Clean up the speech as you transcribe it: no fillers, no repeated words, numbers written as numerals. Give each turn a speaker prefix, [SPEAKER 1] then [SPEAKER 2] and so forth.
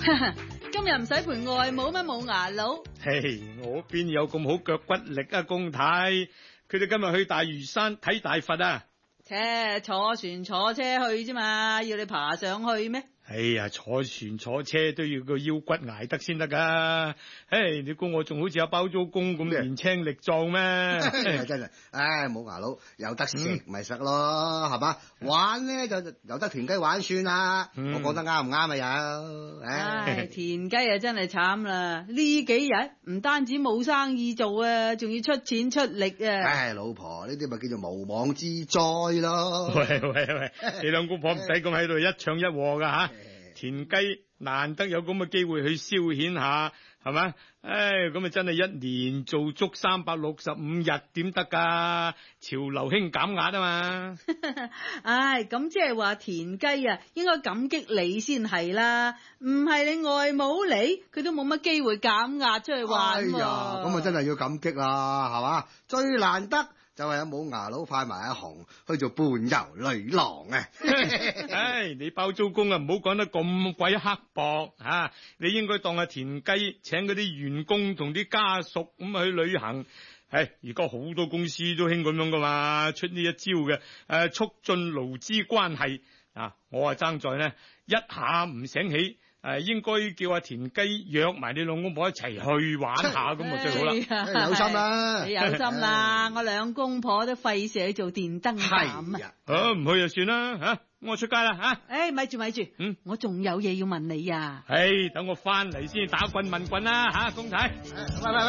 [SPEAKER 1] 今日唔使陪外母咩冇牙佬？
[SPEAKER 2] 嘿，我邊有咁好腳骨力啊，公太。佢哋今日去大嶼山睇大佛啊。
[SPEAKER 1] 坐船坐車去啫嘛，要你爬上去咩？
[SPEAKER 2] 哎呀，坐船坐車都要個腰骨捱得先得噶。唉，你估我仲好似阿包租公咁年青力壯咩？
[SPEAKER 3] 真係，唉，冇牙佬有得食咪食咯，係嘛？玩咧就由得田雞玩算啦。我講得啱唔啱啊？有，
[SPEAKER 1] 唉，田雞啊真係慘啦！呢幾日唔單止冇生意做啊，仲要出錢出力啊！
[SPEAKER 3] 唉，老婆呢啲咪叫做無妄之災咯。
[SPEAKER 2] 喂，你兩公婆唔使咁喺度一唱一和噶吓。田雞難得有咁嘅機會去消遣下，係嘛？唉，咁啊真係一年做足365日點得噶？潮流興減壓啊嘛！
[SPEAKER 1] 唉，咁即係話田雞啊，應該感激你先係啦，唔係你外母嚟，佢都冇乜機會減壓出去玩。
[SPEAKER 3] 哎呀，咁啊真係要感激啦，係嘛？最難得就係有冇牙佬派埋阿紅去做伴遊女郎啊！
[SPEAKER 2] 唉，你包租公啊，唔好講得咁鬼刻薄吓，你應該當阿田雞請嗰啲員工同啲家屬咁去旅行。係而家好多公司都興咁樣噶嘛，出呢一招嘅促進勞資關係啊！我啊爭在呢一下唔醒起。應該叫阿田雞約埋你兩公婆一齊去玩下咁啊最好啦。
[SPEAKER 3] 有心啦，
[SPEAKER 1] 你有心啦，我兩公婆都費事去做電燈膽啊！
[SPEAKER 2] 唔去就算啦吓，我出街啦吓。
[SPEAKER 1] 咪住，我仲有嘢要問你啊！
[SPEAKER 2] 等我翻嚟先打棍問棍啦吓，公太。